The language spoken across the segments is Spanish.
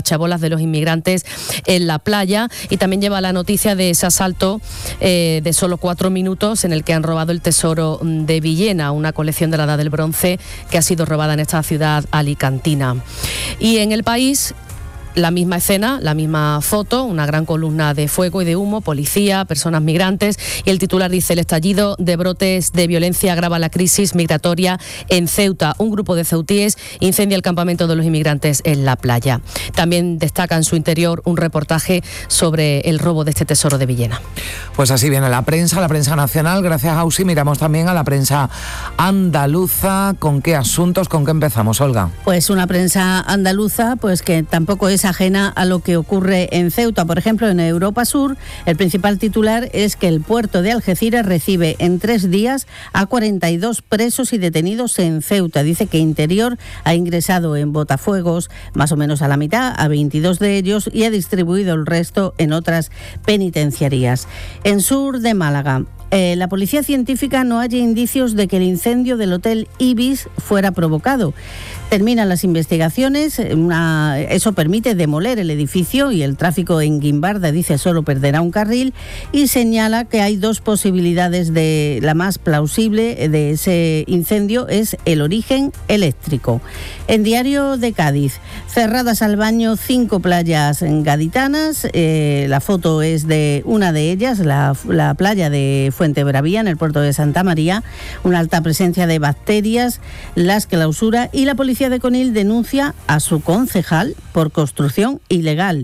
chabolas de los inmigrantes en la playa, y también lleva la noticia de ese asalto de solo 4 minutos en el que han robado el tesoro de Villena, una colección de la Edad del Bronce que ha sido robada en esta ciudad alicantina. Y en El País, la misma escena, la misma foto, una gran columna de fuego y de humo, policía, personas migrantes, y el titular dice: el estallido de brotes de violencia agrava la crisis migratoria en Ceuta. Un grupo de ceutíes incendia el campamento de los inmigrantes en la playa. También destaca en su interior un reportaje sobre el robo de este tesoro de Villena. Pues así viene la prensa nacional. Gracias, Ausi. Miramos también a la prensa andaluza. ¿Con qué asuntos, con qué empezamos, Olga? Pues una prensa andaluza pues que tampoco es ajena a lo que ocurre en Ceuta. Por ejemplo, en Europa Sur, el principal titular es que el puerto de Algeciras recibe en 3 días a 42 presos y detenidos en Ceuta. Dice que Interior ha ingresado en botafuegos más o menos a la mitad, a 22 de ellos, y ha distribuido el resto en otras penitenciarías. En Sur de Málaga, la policía científica no halla indicios de que el incendio del Hotel Ibis fuera provocado. Terminan las investigaciones, eso permite demoler el edificio y el tráfico en Guimbarda, dice, solo perderá un carril, y señala que hay 2 posibilidades. La más plausible de ese incendio es el origen eléctrico. En Diario de Cádiz, cerradas al baño 5 playas gaditanas. La foto es de una de ellas, la playa de Fuentebravía, en el puerto de Santa María. Una alta presencia de bacterias las clausura, y la policía de Conil denuncia a su concejal por construcción ilegal.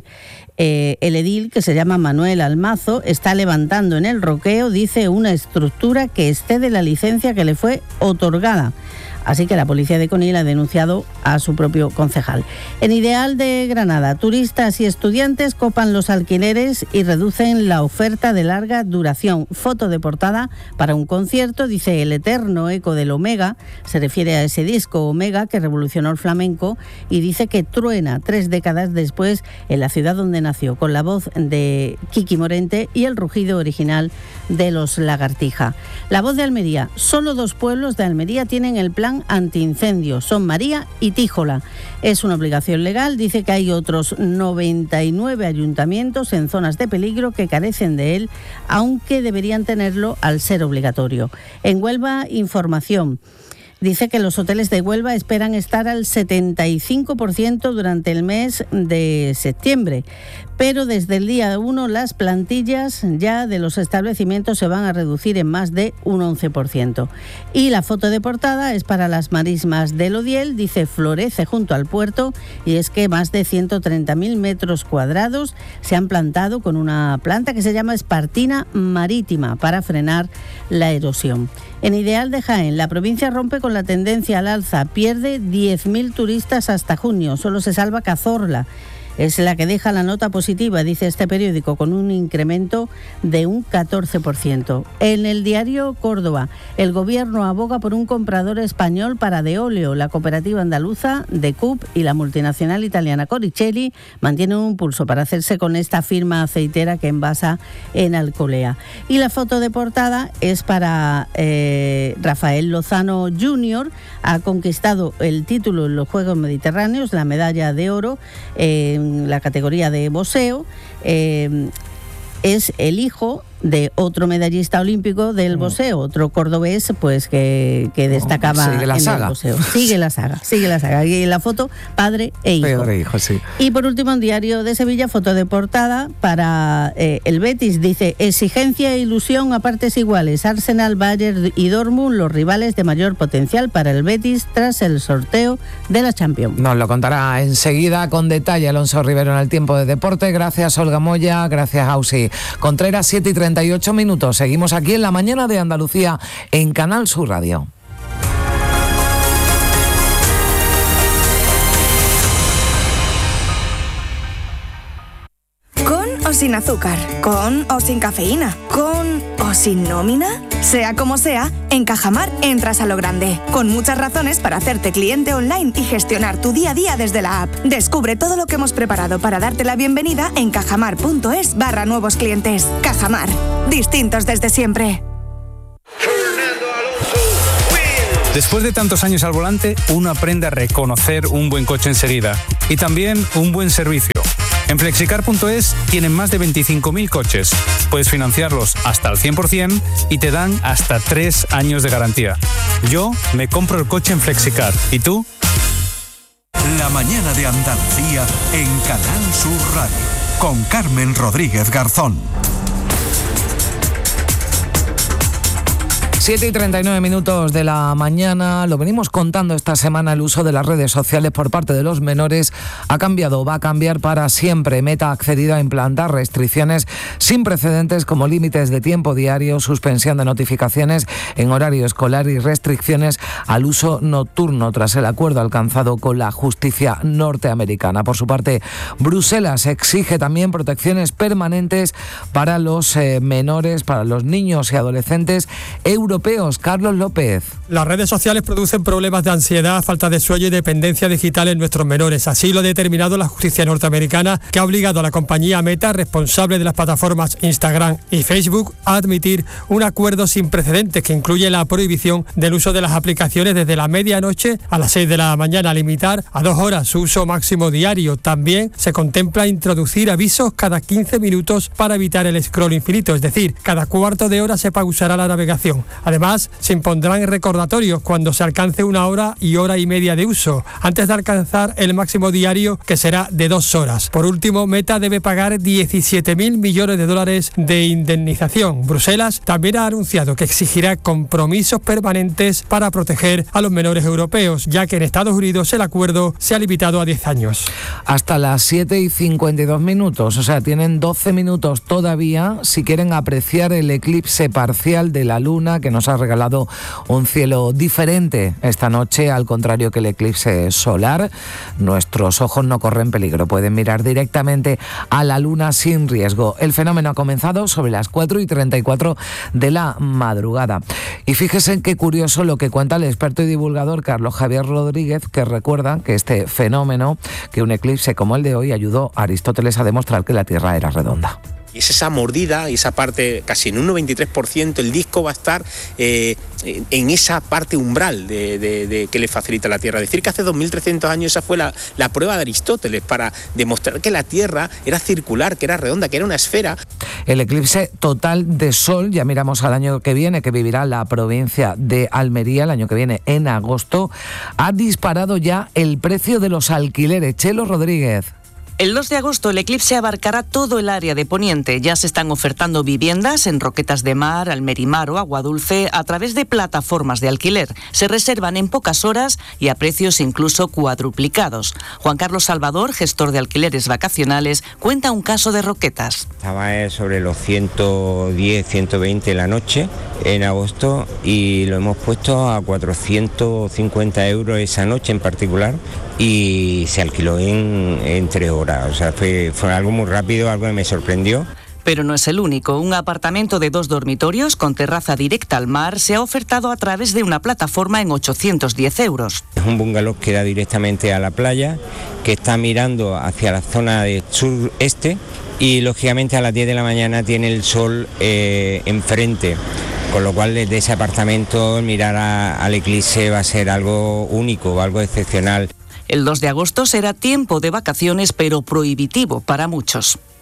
El edil, que se llama Manuel Almazo, está levantando en el Roqueo, dice, una estructura que excede la licencia que le fue otorgada. Así que la policía de Conil ha denunciado a su propio concejal. En Ideal de Granada, turistas y estudiantes copan los alquileres y reducen la oferta de larga duración. Foto de portada para un concierto, dice, el eterno eco del Omega, se refiere a ese disco Omega que revolucionó el flamenco, y dice que truena 3 décadas después en la ciudad donde nació, con la voz de Kiki Morente y el rugido original de los Lagartija. La Voz de Almería, solo 2 pueblos de Almería tienen el plan antiincendios, son María y Tíjola. Es una obligación legal, dice que hay otros 99 ayuntamientos en zonas de peligro que carecen de él, aunque deberían tenerlo al ser obligatorio. En Huelva, información. Dice que los hoteles de Huelva esperan estar al 75% durante el mes de septiembre, pero desde el día 1 las plantillas ya de los establecimientos se van a reducir en más de un 11%. Y la foto de portada es para las marismas del Odiel, dice, florece junto al puerto, y es que más de 130.000 metros cuadrados se han plantado con una planta que se llama espartina marítima para frenar la erosión. En Ideal de Jaén, la provincia rompe con la tendencia al alza, pierde 10.000 turistas hasta junio, solo se salva Cazorla. Es la que deja la nota positiva, dice este periódico, con un incremento de un 14%. En el diario Córdoba, el gobierno aboga por un comprador español para Deoleo. La cooperativa andaluza de CUP y la multinacional italiana Coricelli mantienen un pulso para hacerse con esta firma aceitera que envasa en Alcolea. Y la foto de portada es para Rafael Lozano Jr., ha conquistado el título en los Juegos Mediterráneos, la medalla de oro en la categoría de boxeo. Es el hijo de otro medallista olímpico del boxeo, otro cordobés, pues que destacaba en el boxeo. Sigue la saga. Y en la foto, padre e hijo. Padre e hijo, sí. Y por último, en Diario de Sevilla, foto de portada para el Betis, dice, exigencia e ilusión a partes iguales. Arsenal, Bayern y Dortmund, los rivales de mayor potencial para el Betis tras el sorteo de la Champions. Nos lo contará enseguida con detalle Alonso Rivero en el Tiempo de Deporte. Gracias, Olga Moya. Gracias, Ausi Contreras. 7:38. Minutos. Seguimos aquí en la mañana de Andalucía en Canal Sur Radio. ¿Con o sin azúcar? ¿Con o sin cafeína? ¿Con o sin nómina? Sea como sea, en Cajamar entras a lo grande, con muchas razones para hacerte cliente online y gestionar tu día a día desde la app. Descubre todo lo que hemos preparado para darte la bienvenida en cajamar.es/nuevos clientes. Cajamar, distintos desde siempre. Después de tantos años al volante, uno aprende a reconocer un buen coche enseguida y también un buen servicio. En flexicar.es tienen más de 25.000 coches. Puedes financiarlos hasta el 100% y te dan hasta 3 años de garantía. Yo me compro el coche en Flexicar. ¿Y tú? La mañana de Andalucía en Canal Sur Radio con Carmen Rodríguez Garzón. 7:39 de la mañana. Lo venimos contando esta semana. El uso de las redes sociales por parte de los menores ha cambiado, va a cambiar para siempre. Meta ha accedido a implantar restricciones sin precedentes como límites de tiempo diario, suspensión de notificaciones en horario escolar y restricciones al uso nocturno tras el acuerdo alcanzado con la justicia norteamericana. Por su parte, Bruselas exige también protecciones permanentes para los menores, para los niños y adolescentes europeos. Carlos López. Las redes sociales producen problemas de ansiedad, falta de sueño y dependencia digital en nuestros menores. Así lo ha determinado la justicia norteamericana, que ha obligado a la compañía Meta, responsable de las plataformas Instagram y Facebook, a admitir un acuerdo sin precedentes que incluye la prohibición del uso de las aplicaciones desde la medianoche a las 6 de la mañana, limitar a 2 horas su uso máximo diario. También se contempla introducir avisos cada 15 minutos para evitar el scroll infinito, es decir, cada cuarto de hora se pausará la navegación. Además, se impondrán recordatorios cuando se alcance 1 hora y hora y media de uso, antes de alcanzar el máximo diario, que será de 2 horas. Por último, Meta debe pagar 17.000 millones de dólares de indemnización. Bruselas también ha anunciado que exigirá compromisos permanentes para proteger a los menores europeos, ya que en Estados Unidos el acuerdo se ha limitado a 10 años. Hasta las 7:52, o sea, tienen 12 minutos todavía si quieren apreciar el eclipse parcial de la Luna, que nos ha regalado un cielo diferente esta noche, al contrario que el eclipse solar. Nuestros ojos no corren peligro, pueden mirar directamente a la Luna sin riesgo. El fenómeno ha comenzado sobre las 4:34 de la madrugada. Y fíjese qué curioso lo que cuenta el experto y divulgador Carlos Javier Rodríguez, que recuerda que este fenómeno, que un eclipse como el de hoy, ayudó a Aristóteles a demostrar que la Tierra era redonda. Y es esa mordida, esa parte, casi en un 93%, el disco va a estar en esa parte umbral de que le facilita la Tierra. Decir que hace 2.300 años esa fue la prueba de Aristóteles para demostrar que la Tierra era circular, que era redonda, que era una esfera. El eclipse total de sol, ya miramos al año que viene, que vivirá la provincia de Almería, el año que viene en agosto, ha disparado ya el precio de los alquileres. Chelo Rodríguez. El 2 de agosto el eclipse abarcará todo el área de Poniente. Ya se están ofertando viviendas en Roquetas de Mar, Almerimar o Aguadulce a través de plataformas de alquiler. Se reservan en pocas horas y a precios incluso cuadruplicados. Juan Carlos Salvador, gestor de alquileres vacacionales, cuenta un caso de Roquetas. Estaba sobre los 110, 120 la noche en agosto y lo hemos puesto a 450 euros esa noche en particular y se alquiló en 3 horas. O sea, fue algo muy rápido, algo que me sorprendió. Pero no es el único. Un apartamento de 2 dormitorios con terraza directa al mar se ha ofertado a través de una plataforma en 810 euros. Es un bungalow que da directamente a la playa, que está mirando hacia la zona de sureste y lógicamente a las 10 de la mañana tiene el sol enfrente. Con lo cual desde ese apartamento mirar al eclipse va a ser algo único, algo excepcional. El 2 de agosto será tiempo de vacaciones, pero prohibitivo para muchos.